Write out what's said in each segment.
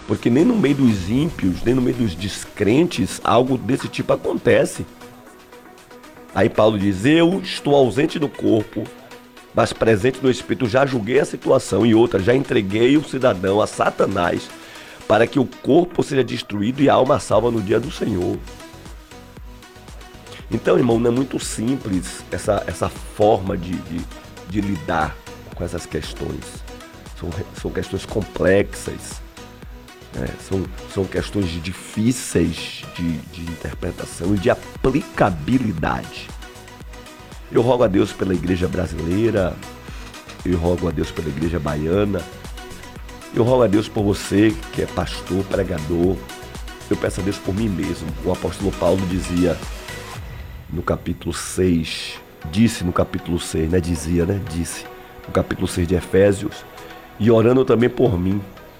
Porque nem no meio dos ímpios, nem no meio dos descrentes, algo desse tipo acontece. Aí Paulo diz, eu estou ausente do corpo, mas presente no Espírito, já julguei a situação. E outra, já entreguei o cidadão a Satanás, para que o corpo seja destruído e a alma salva no dia do Senhor. Então, irmão, não é muito simples essa forma de lidar com essas questões. São questões complexas, né? São questões difíceis de interpretação e de aplicabilidade. Eu rogo a Deus pela igreja brasileira, eu rogo a Deus pela igreja baiana, eu rogo a Deus por você que é pastor, pregador, eu peço a Deus por mim mesmo. O apóstolo Paulo dizia no capítulo 6, disse no capítulo 6, né? Disse no capítulo 6 de Efésios, e orando também por mim.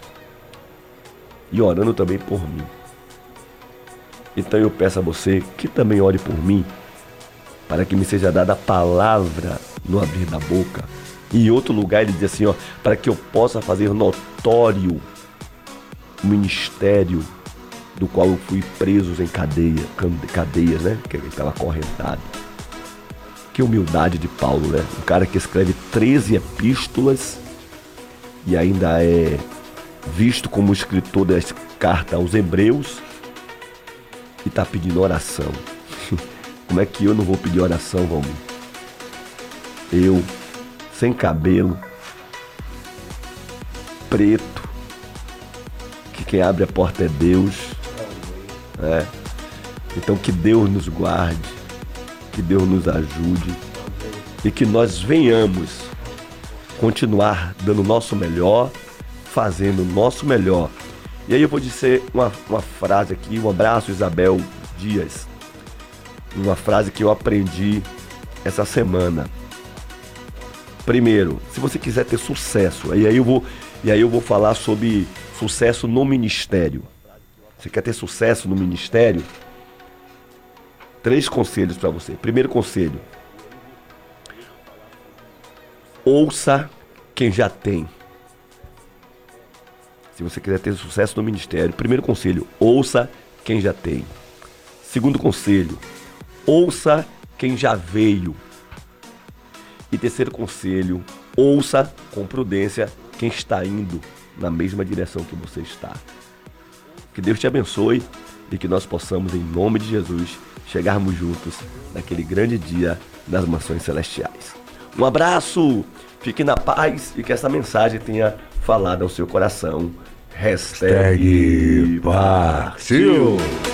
Então eu peço a você que também ore por mim, para que me seja dada a palavra no abrir da boca. E em outro lugar ele diz assim, para que eu possa fazer notório o ministério do qual eu fui preso em cadeias, né? Que ele estava acorrentado. Que humildade de Paulo, né? Um cara que escreve 13 epístolas e ainda é visto como escritor das cartas aos Hebreus e está pedindo oração. Como é que eu não vou pedir oração, Valmir? Eu, sem cabelo, preto, que quem abre a porta é Deus. Então que Deus nos guarde, que Deus nos ajude e que nós venhamos continuar dando o nosso melhor, fazendo o nosso melhor. E aí eu vou dizer uma frase aqui, um abraço, Isabel Dias. Uma frase que eu aprendi essa semana. Primeiro, se você quiser ter sucesso, e aí eu vou falar sobre sucesso no ministério. Você quer ter sucesso no ministério? 3 conselhos para você. Primeiro conselho: ouça quem já tem. Se você quiser ter sucesso no ministério, primeiro conselho: ouça quem já tem. Segundo conselho: ouça quem já veio. E terceiro conselho: ouça com prudência quem está indo na mesma direção que você está. Que Deus te abençoe e que nós possamos, em nome de Jesus, chegarmos juntos naquele grande dia das mansões celestiais. Um abraço, fique na paz e que essa mensagem tenha falado ao seu coração. Hashtag partiu!